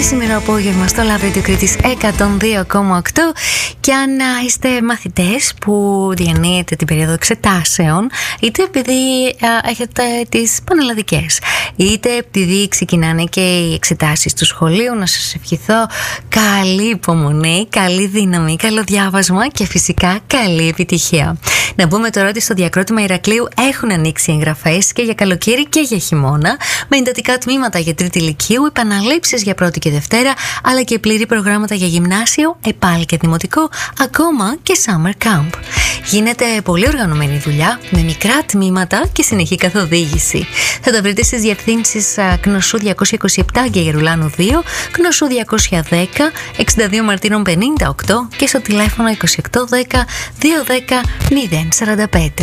σήμερα απόγευμα στο Love Radio Κρήτης 102,8. Και αν είστε μαθητές που διανύετε την περίοδο εξετάσεων, είτε επειδή έχετε τις πανελλαδικές, είτε επειδή ξεκινάνε και οι εξετάσεις του σχολείου, να σας ευχηθώ καλή υπομονή, καλή δύναμη, καλό διάβασμα και φυσικά καλή επιτυχία. Να πούμε τώρα ότι στο Διακρότημα Ηρακλείου έχουν ανοίξει εγγραφές και για καλοκαίρι και για χειμώνα, με εντατικά τμήματα για τρίτη λυκείου, επαναλήψεις για πρώτη και δευτέρα, αλλά και πλήρη προγράμματα για γυμνάσιο, ΕΠΑΛ και δημοτικό, ακόμα και summer camp. Γίνεται πολύ οργανωμένη δουλειά, με μικρά τμήματα και συνεχή καθοδήγηση. Θα τα βρείτε στις διευθύνσεις Κνωσού 227 και Γερουλάνου 2, Κνωσού 210, 62 Μαρτίνων 58 και στο τηλέφωνο 2810 210 045.